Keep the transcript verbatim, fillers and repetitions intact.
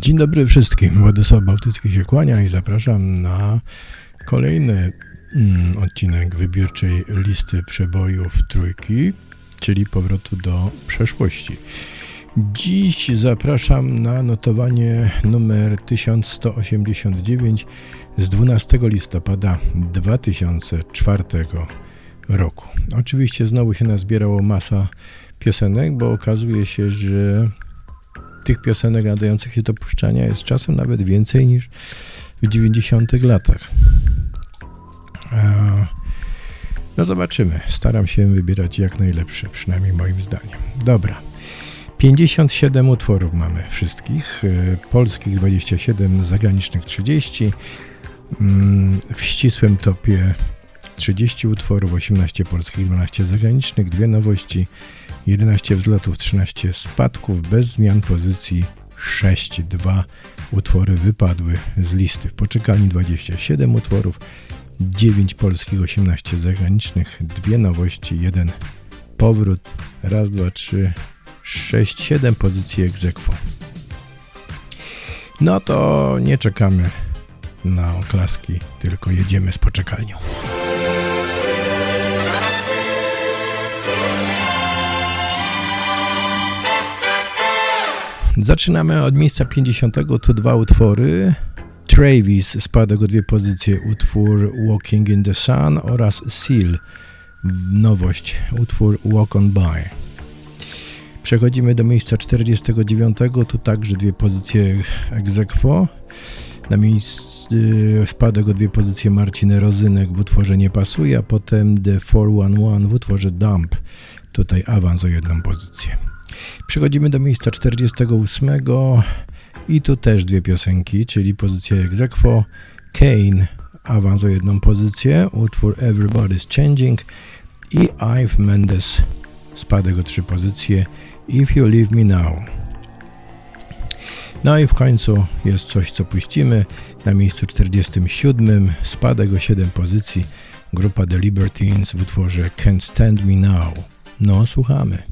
Dzień dobry wszystkim, Władysław Bałtycki się kłania i zapraszam na kolejny mm, odcinek wybiórczej listy przebojów trójki, czyli powrotu do przeszłości. Dziś zapraszam na notowanie numer tysiąc sto osiemdziesiąt dziewięć z dwunastego listopada dwa tysiące czwartego roku. Oczywiście znowu się nazbierało masa piosenek, bo okazuje się, że tych piosenek nadających się do puszczania jest czasem nawet więcej niż w dziewięćdziesiątych latach. No zobaczymy. Staram się wybierać jak najlepsze, przynajmniej moim zdaniem. Dobra. pięćdziesiąt siedem utworów mamy wszystkich. Polskich dwadzieścia siedem, zagranicznych trzydzieści. W ścisłym topie trzydzieści utworów, osiemnaście polskich, dwanaście zagranicznych, dwie nowości, jedenaście wzlotów, trzynaście spadków, bez zmian pozycji sześć, dwa utwory wypadły z listy. W poczekalni dwadzieścia siedem utworów, dziewięć polskich, osiemnaście zagranicznych, dwie nowości, jeden powrót, raz, dwa, trzy, sześć, siedem pozycji ex aequo. No to nie czekamy na oklaski, tylko jedziemy z poczekalnią. Zaczynamy od miejsca pięćdziesiątego, tu dwa utwory. Travis spadek o dwie pozycje, utwór Walking in the Sun, oraz Seal, nowość, utwór Walk on By. Przechodzimy do miejsca czterdziestego dziewiątego, tu także dwie pozycje ex aequo. Na miejscu spadek o dwie pozycje Marcin Rozynek w utworze Nie pasuje, a potem The czterysta jedenaście w utworze Dump. Tutaj awans o jedną pozycję. Przechodzimy do miejsca czterdziestego ósmego i tu też dwie piosenki, czyli pozycja ex aequo. Kane, awans o jedną pozycję, utwór Everybody's Changing, i Ive Mendes, spadek o trzy pozycje, If You Leave Me Now. No i w końcu jest coś, co puścimy. Na miejscu czterdziestym siódmym, spadek o siedem pozycji, grupa The Libertines w utworze Can't Stand Me Now. No, słuchamy.